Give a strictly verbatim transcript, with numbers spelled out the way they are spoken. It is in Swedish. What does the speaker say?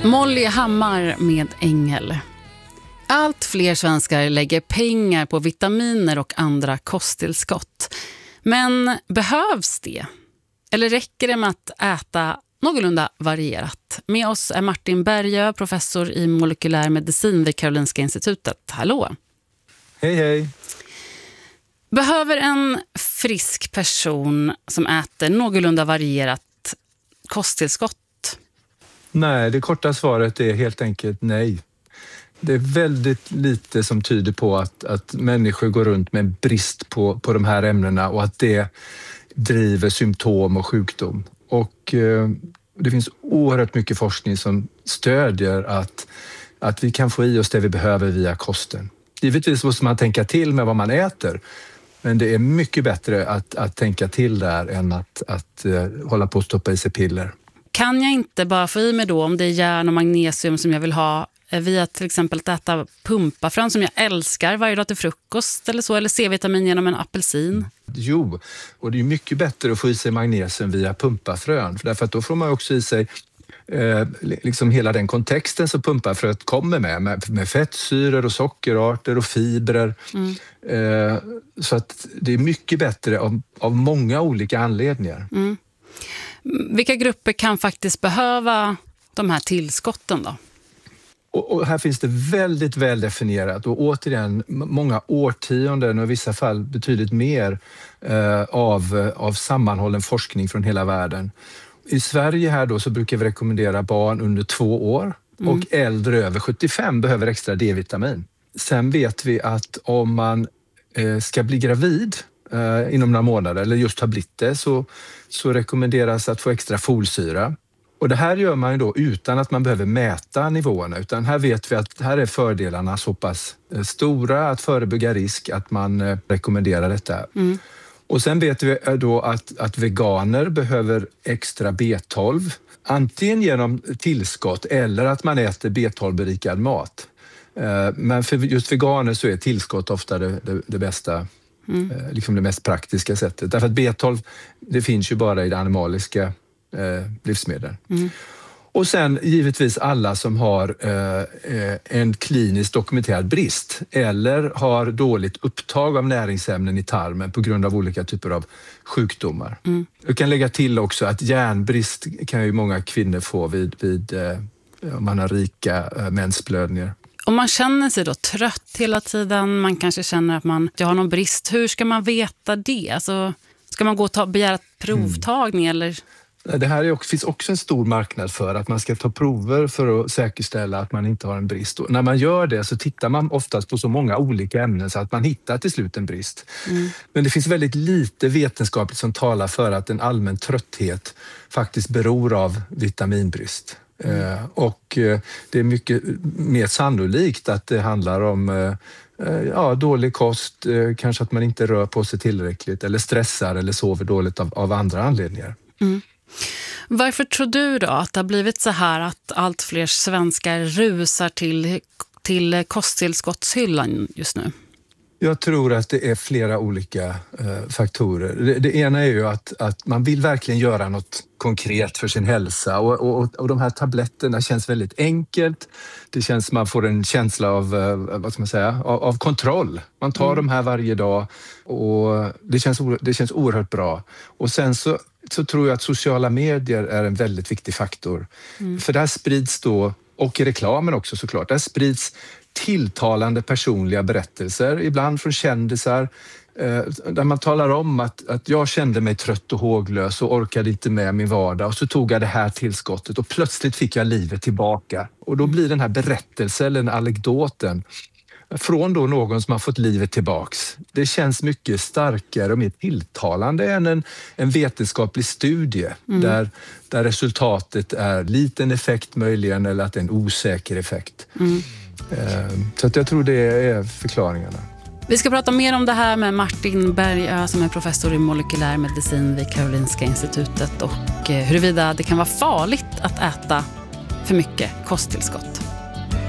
Molly Hammar med Ängel. Allt fler svenskar lägger pengar på vitaminer och andra kosttillskott. Men behövs det? Eller räcker det med att äta någorlunda varierat? Med oss är Martin Bergö, professor i molekylär medicin vid Karolinska institutet. Hallå! Hej, hej! Behöver en frisk person som äter någorlunda varierat kosttillskott? Nej, det korta svaret är helt enkelt nej. Det är väldigt lite som tyder på att, att människor går runt med brist på, på de här ämnena och att det driver symptom och sjukdom. Och eh, det finns oerhört mycket forskning som stödjer att, att vi kan få i oss det vi behöver via kosten. Givetvis måste man tänka till med vad man äter, men det är mycket bättre att, att tänka till där än att, att eh, hålla på att stoppa i sig piller. Kan jag inte bara få i mig då, om det är järn och magnesium som jag vill ha, via till exempel att äta pumpafrön som jag älskar varje dag till frukost eller så, eller C-vitamin genom en apelsin? Jo, och det är mycket bättre att få i sig magnesium via pumpafrön, för därför att då får man också i sig eh, liksom hela den kontexten som pumpafröet kommer med, med, med fettsyror och sockerarter och fibrer. Mm. Eh, så att det är mycket bättre av, av många olika anledningar. Mm. Vilka grupper kan faktiskt behöva de här tillskotten då? Och, och här finns det väldigt väl definierat och återigen många årtionden och i vissa fall betydligt mer eh, av, av sammanhållen forskning från hela världen. I Sverige här då så brukar vi rekommendera barn under två år mm. och äldre över sjuttiofem behöver extra D-vitamin. Sen vet vi att om man eh, ska bli gravid eh, inom några månader eller just har blivit det så, så rekommenderas att få extra folsyra. Och det här gör man ju då utan att man behöver mäta nivåerna, utan här vet vi att här är fördelarna så pass stora att förebygga risk att man rekommenderar detta. Mm. Och sen vet vi då att, att veganer behöver extra B tolv, antingen genom tillskott eller att man äter B tolv-berikad mat. Men för just veganer så är tillskott ofta det, det, det bästa, mm. liksom det mest praktiska sättet. Därför att B tolv, det finns ju bara i det animaliska Eh, livsmedel. Mm. Och sen givetvis alla som har eh, en kliniskt dokumenterad brist eller har dåligt upptag av näringsämnen i tarmen på grund av olika typer av sjukdomar. Mm. Jag kan lägga till också att järnbrist kan ju många kvinnor få vid, vid eh, om man har rika eh, mensblödningar. Om man känner sig då trött hela tiden, man kanske känner att man jag har någon brist, hur ska man veta det? Alltså, ska man gå och ta, begära provtagning mm. eller... Det här är också, finns också en stor marknad för att man ska ta prover för att säkerställa att man inte har en brist. Och när man gör det så tittar man oftast på så många olika ämnen så att man hittar till slut en brist. Mm. Men det finns väldigt lite vetenskapligt som talar för att en allmän trötthet faktiskt beror av vitaminbrist. Mm. Eh, och eh, det är mycket mer sannolikt att det handlar om eh, ja, dålig kost, eh, kanske att man inte rör på sig tillräckligt eller stressar eller sover dåligt av, av andra anledningar. Mm. Varför tror du då att det har blivit så här att allt fler svenskar rusar till, till kosttillskottshyllan just nu? Jag tror att det är flera olika eh, faktorer. Det, det ena är ju att, att man vill verkligen göra något konkret för sin hälsa och, och, och de här tabletterna känns väldigt enkelt. Det känns, man får en känsla av, eh, vad ska man säga, av, av kontroll. Man tar mm. de här varje dag och det känns, det känns oerhört bra. Och sen så så tror jag att sociala medier är en väldigt viktig faktor. Mm. För där sprids då, och i reklamen också såklart, där sprids tilltalande personliga berättelser, ibland från kändisar, eh, där man talar om att, att jag kände mig trött och håglös och orkade inte med min vardag och så tog jag det här tillskottet och plötsligt fick jag livet tillbaka. Och då blir den här berättelsen, eller den anekdoten, från då någon som har fått livet tillbaks. Det känns mycket starkare och mer tilltalande än en, en vetenskaplig studie mm. där, där resultatet är liten effekt möjligen eller att det är en osäker effekt. Mm. Så att jag tror det är förklaringarna. Vi ska prata mer om det här med Martin Bergö som är professor i molekylär medicin vid Karolinska institutet och huruvida det kan vara farligt att äta för mycket kosttillskott.